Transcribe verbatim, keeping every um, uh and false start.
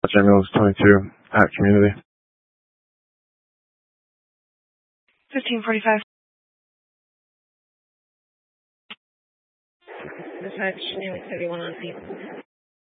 Ambulance twenty-two at community. fifteen forty-five. Dispatch, New York thirty-one on scene.